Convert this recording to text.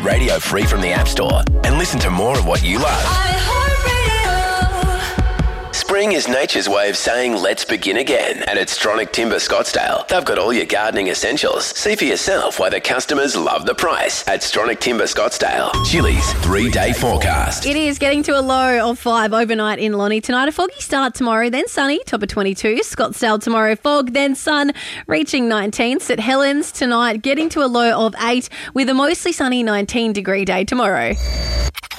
Radio free from the App Store. And listen to more of what you love. Spring is nature's way of saying let's begin again. And at Stronach Timber Scottsdale, they've got all your gardening essentials. See for yourself why the customers love the price at Stronach Timber Scottsdale. Chili's 3-day forecast. It is getting to a low of 5 overnight in Lonnie. Tonight a foggy start tomorrow, then sunny, top of 22. Scottsdale tomorrow fog, then sun, reaching 19. St Helens tonight getting to a low of 8 with a mostly sunny 19-degree day tomorrow.